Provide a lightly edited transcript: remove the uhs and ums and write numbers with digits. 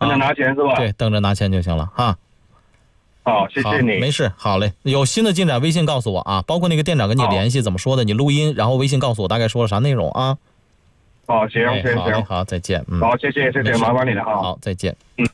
着拿钱是吧？ 对，等着拿钱就行了哈。 好，谢谢你。 没事，好嘞。有新的进展，微信告诉我啊。包括那个店长跟你联系怎么说的，你录音，然后微信告诉我大概说了啥内容啊。 好，行， 好，再见。 好，谢谢，麻烦你了啊。 好，再见。